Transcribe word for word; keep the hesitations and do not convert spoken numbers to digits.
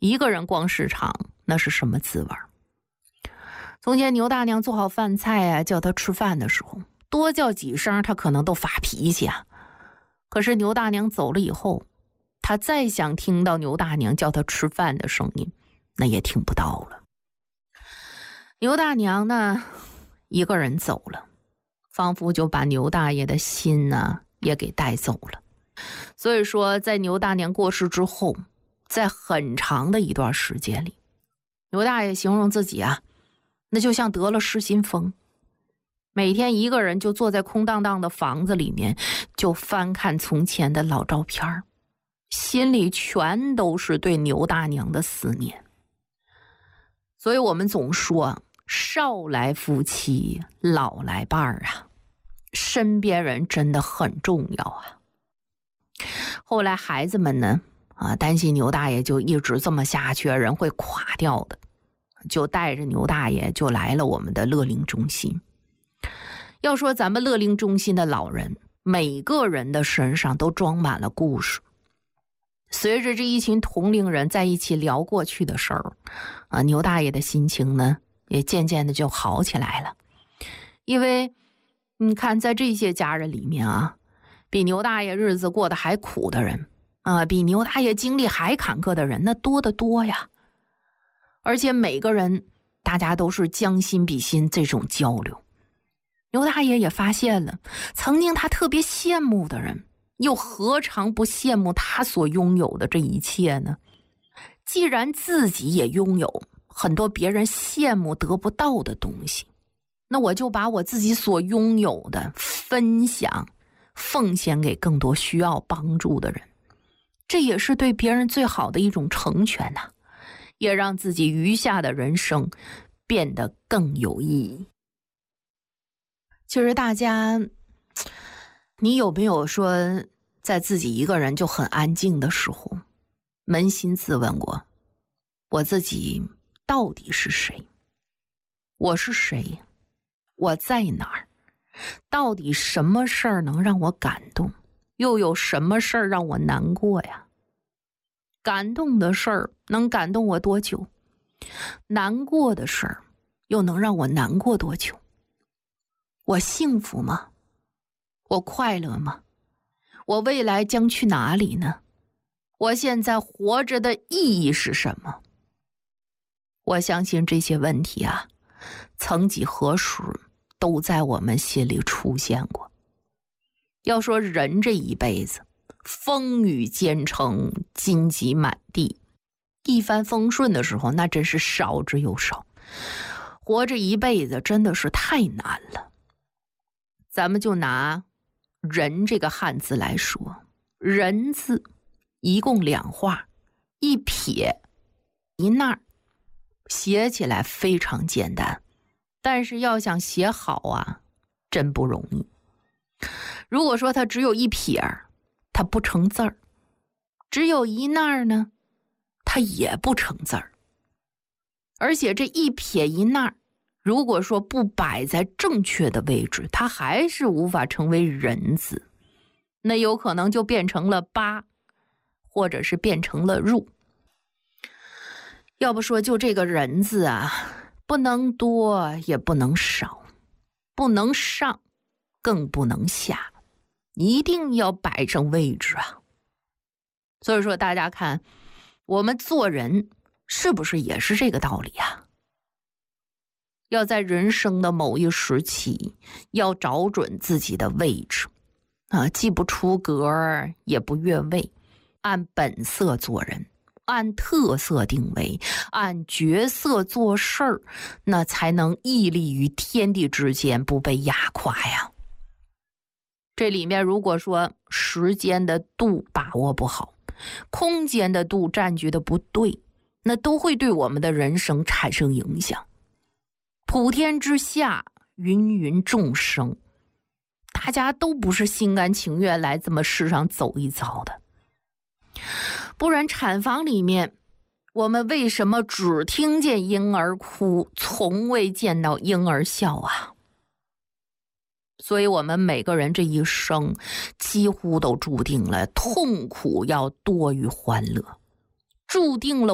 一个人逛市场那是什么滋味？从前牛大娘做好饭菜啊，叫他吃饭的时候，多叫几声他可能都发脾气啊。可是牛大娘走了以后，他再想听到牛大娘叫他吃饭的声音，那也听不到了。牛大娘呢，一个人走了，仿佛就把牛大爷的心呢也给带走了。所以说在牛大娘过世之后，在很长的一段时间里，牛大爷形容自己啊，那就像得了失心疯，每天一个人就坐在空荡荡的房子里面，就翻看从前的老照片，心里全都是对牛大娘的思念。所以我们总说少来夫妻老来伴儿啊，身边人真的很重要啊。后来孩子们呢啊，担心牛大爷就一直这么下去，人会垮掉的，就带着牛大爷就来了我们的乐龄中心。要说咱们乐龄中心的老人，每个人的身上都装满了故事。随着这一群同龄人在一起聊过去的事儿啊，牛大爷的心情呢也渐渐的就好起来了。因为你看在这些家人里面啊，比牛大爷日子过得还苦的人啊，比牛大爷经历还坎坷的人那多得多呀。而且每个人大家都是将心比心这种交流。牛大爷也发现了，曾经他特别羡慕的人，又何尝不羡慕他所拥有的这一切呢？既然自己也拥有很多别人羡慕得不到的东西，那我就把我自己所拥有的分享奉献给更多需要帮助的人，这也是对别人最好的一种成全呐、啊，也让自己余下的人生变得更有意义。其实大家，你有没有说在自己一个人就很安静的时候，扪心自问过，我自己到底是谁？我是谁？我在哪儿？到底什么事儿能让我感动？又有什么事儿让我难过呀？感动的事儿能感动我多久？难过的事儿又能让我难过多久？我幸福吗？我快乐吗？我未来将去哪里呢？我现在活着的意义是什么？我相信这些问题啊，曾几何时都在我们心里出现过。要说人这一辈子，风雨兼程，荆棘满地，一帆风顺的时候那真是少之又少。活着一辈子真的是太难了。咱们就拿人这个汉字来说，人字一共两画，一撇一捺，写起来非常简单，但是要想写好啊，真不容易。如果说它只有一撇，它不成字儿；只有一捺呢，它也不成字儿。而且这一撇一捺，如果说不摆在正确的位置，它还是无法成为人字，那有可能就变成了八，或者是变成了入。要不说就这个人字啊，不能多也不能少，不能上更不能下，一定要摆正位置啊。所以说大家看我们做人是不是也是这个道理啊？要在人生的某一时期要找准自己的位置啊，既不出格也不越位，按本色做人，按特色定位，按角色做事儿，那才能屹立于天地之间，不被压垮呀。这里面如果说时间的度把握不好，空间的度占据的不对，那都会对我们的人生产生影响。普天之下，芸芸众生，大家都不是心甘情愿来这么世上走一遭的。不然产房里面，我们为什么只听见婴儿哭，从未见到婴儿笑啊？所以我们每个人这一生几乎都注定了痛苦要多于欢乐，注定了